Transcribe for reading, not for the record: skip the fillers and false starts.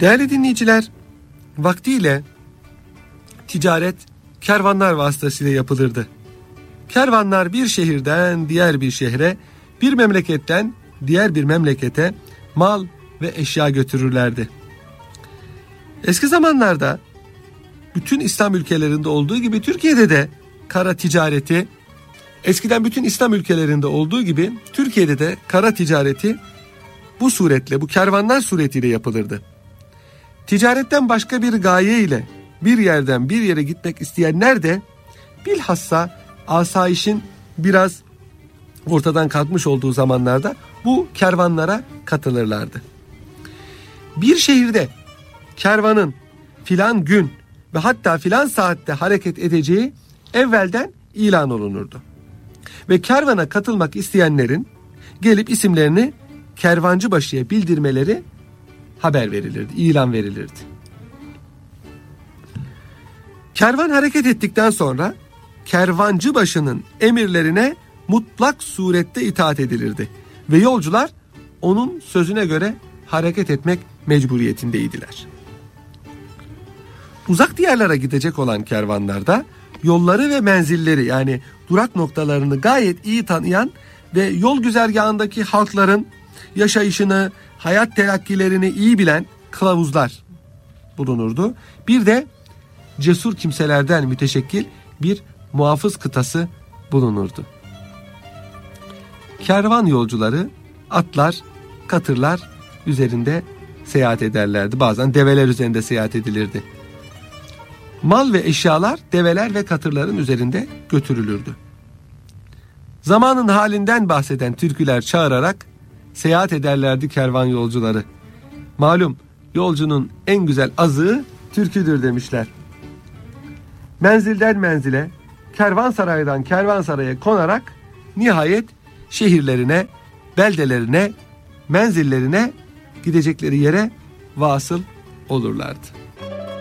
Değerli dinleyiciler, vaktiyle ticaret kervanlar vasıtasıyla yapılırdı. Kervanlar bir şehirden diğer bir şehre, bir memleketten diğer bir memlekete mal ve eşya götürürlerdi. Eski zamanlarda bütün İslam ülkelerinde olduğu gibi Türkiye'de de kara ticareti, eskiden bütün İslam ülkelerinde olduğu gibi Türkiye'de de kara ticareti bu suretle, bu kervanlar suretiyle yapılırdı. Ticaretten başka bir gaye ile bir yerden bir yere gitmek isteyenler de bilhassa asayişin biraz ortadan kalkmış olduğu zamanlarda bu kervanlara katılırlardı. Bir şehirde kervanın filan gün ve hatta filan saatte hareket edeceği evvelden ilan olunurdu. Ve kervana katılmak isteyenlerin gelip isimlerini kervancıbaşıya bildirmeleri haber verilirdi, ilan verilirdi. Kervan hareket ettikten sonra kervancıbaşının emirlerine mutlak surette itaat edilirdi ve yolcular onun sözüne göre hareket etmek mecburiyetindeydiler. Uzak diyarlara gidecek olan kervanlarda yolları ve menzilleri, yani durak noktalarını gayet iyi tanıyan ve yol güzergahındaki halkların yaşayışını, hayat telakkilerini iyi bilen kılavuzlar bulunurdu. Bir de cesur kimselerden müteşekkil bir muhafız kıtası bulunurdu. Kervan yolcuları atlar, katırlar üzerinde seyahat ederlerdi. Bazen develer üzerinde seyahat edilirdi. Mal ve eşyalar develer ve katırların üzerinde götürülürdü. Zamanın halinden bahseden türküler çağırarak seyahat ederlerdi kervan yolcuları. Malum yolcunun en güzel azığı türküdür demişler. Menzilden menzile, kervansaraydan kervansaraya konarak nihayet şehirlerine, beldelerine, menzillerine, gidecekleri yere vasıl olurlardı.